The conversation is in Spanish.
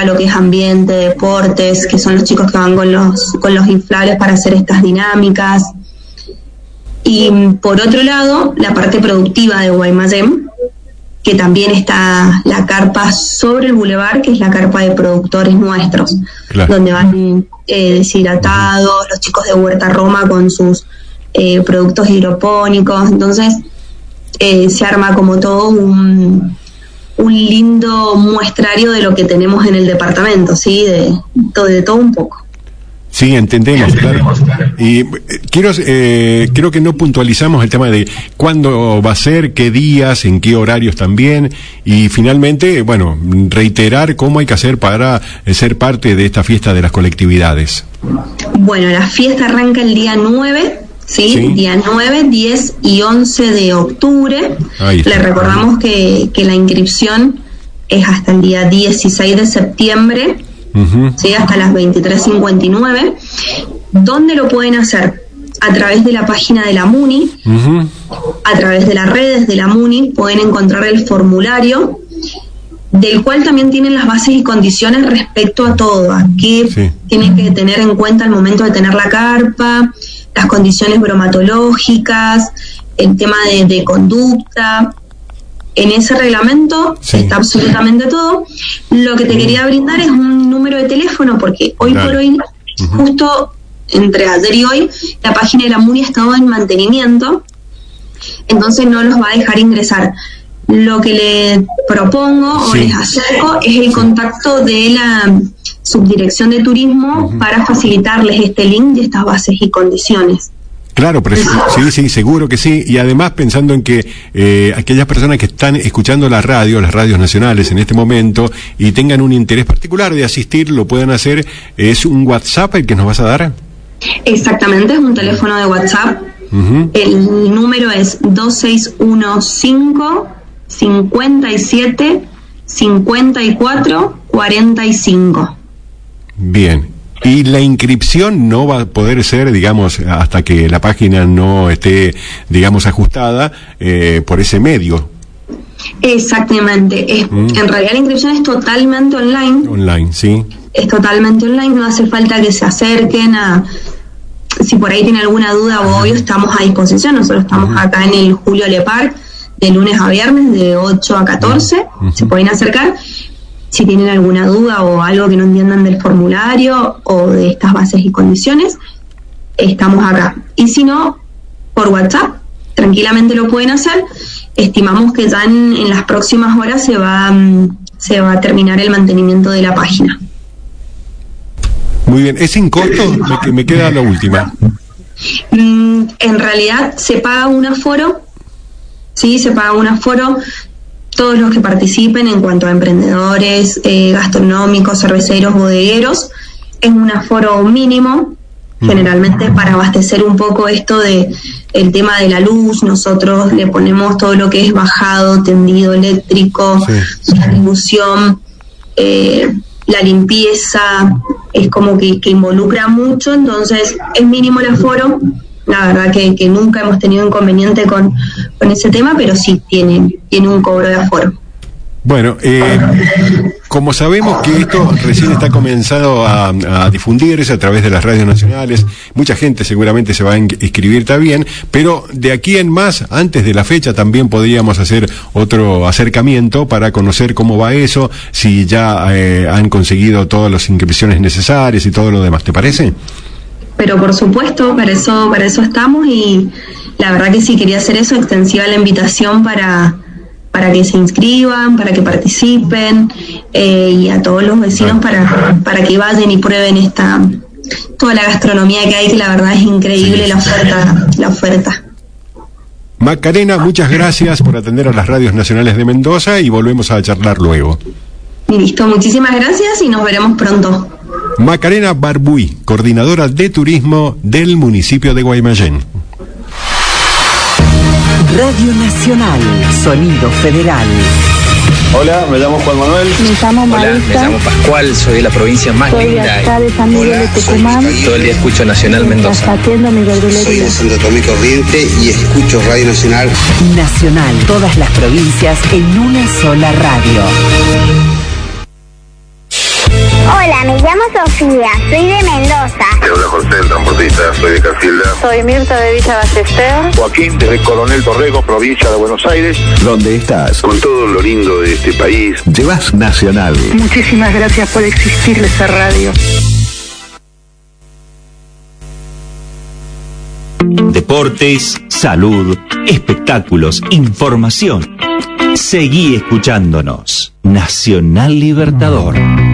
lo que es ambiente, deportes, que son los chicos que van con los inflables para hacer estas dinámicas. Y por otro lado, la parte productiva de Guaymallén, que también está la carpa sobre el bulevar, que es la carpa de productores nuestros, claro, donde van deshidratados, los chicos de Huerta Roma con sus productos hidropónicos. Entonces se arma como todo un lindo muestrario de lo que tenemos en el departamento, ¿sí? De todo un poco. Sí, entendemos, claro. Y creo que no puntualizamos el tema de cuándo va a ser, qué días, en qué horarios también, y finalmente, bueno, reiterar cómo hay que hacer para ser parte de esta fiesta de las colectividades. Bueno, la fiesta arranca el día 9, ¿sí? Día 9, 10 y 11 de octubre. Le recordamos que la inscripción es hasta el día 16 de septiembre. ¿Sí? Hasta las 23:59. ¿Dónde lo pueden hacer? A través de la página de la MUNI, a través de las redes de la MUNI pueden encontrar el formulario, del cual también tienen las bases y condiciones respecto a todo, a qué tienen que tener en cuenta al momento de tener la carpa, las condiciones bromatológicas, el tema de conducta. En ese reglamento está absolutamente todo. Lo que te quería brindar es un número de teléfono, porque hoy por hoy, justo entre ayer y hoy, la página de la MUNI ha estado en mantenimiento, entonces no los va a dejar ingresar. Lo que le propongo o les acerco es el contacto de la Subdirección de Turismo para facilitarles este link y estas bases y condiciones. Claro, pero sí, seguro que sí. Y además pensando en que aquellas personas que están escuchando las radios nacionales en este momento y tengan un interés particular de asistir, lo puedan hacer. ¿Es un WhatsApp el que nos vas a dar? Exactamente, es un teléfono de WhatsApp. El número es 2615 57 54 45. Bien. Y la inscripción no va a poder ser, digamos, hasta que la página no esté, digamos, ajustada por ese medio. Exactamente. En realidad la inscripción es totalmente online. Online, sí. Es totalmente online, no hace falta que se acerquen si por ahí tienen alguna duda o obvio, estamos a disposición. Nosotros estamos acá en el Julio Lepar, de lunes a viernes, de 8 a 14. Se pueden acercar. Si tienen alguna duda o algo que no entiendan del formulario o de estas bases y condiciones, estamos acá. Y si no, por WhatsApp, tranquilamente lo pueden hacer. Estimamos que ya en las próximas horas se va a terminar el mantenimiento de la página. Muy bien, ¿es sin costo? Me queda la última. En realidad se paga un aforo, sí, se paga un aforo. Todos los que participen en cuanto a emprendedores, gastronómicos, cerveceros, bodegueros, es un aforo mínimo, generalmente para abastecer un poco esto de el tema de la luz. Nosotros le ponemos todo lo que es bajado, tendido eléctrico, distribución, la limpieza, es como que involucra mucho, entonces es mínimo el aforo. La verdad que nunca hemos tenido inconveniente con ese tema, pero sí tiene un cobro de aforo. Bueno, como sabemos que esto recién está comenzando a difundirse a través de las radios nacionales, mucha gente seguramente se va a inscribir también, pero de aquí en más, antes de la fecha, también podríamos hacer otro acercamiento para conocer cómo va eso, si ya han conseguido todas las inscripciones necesarias y todo lo demás. ¿Te parece? Pero por supuesto, para eso estamos, y la verdad que sí, quería hacer eso, extensiva la invitación para que se inscriban, para que participen, y a todos los vecinos para que vayan y prueben toda la gastronomía que hay, que la verdad es increíble. La oferta. Macarena, muchas gracias por atender a las radios nacionales de Mendoza y volvemos a charlar luego. Listo, muchísimas gracias y nos veremos pronto. Macarena Barbuy, coordinadora de turismo del municipio de Guaymallén. Radio Nacional, Sonido Federal. Hola, me llamo Juan Manuel. Me llamo Marita. Hola, me llamo Pascual, soy de la provincia más linda. Soy de San Miguel de Tucumán. Todo el día escucho Nacional Mendoza. Atiendo mi verdulería. Soy de Santo Tomé Corriente y escucho Radio Nacional. Nacional, todas las provincias en una sola radio. Hola, me llamo Sofía, soy de Mendoza. Te habla José, el transportista, soy de Casilda. Soy Mirta de Villa Ballester. Joaquín, desde Coronel Dorrego, provincia de Buenos Aires. ¿Dónde estás? Con todo lo lindo de este país. Llevas Nacional. Muchísimas gracias por existir esa radio. Deportes, salud, espectáculos, información. Seguí escuchándonos. Nacional Libertador.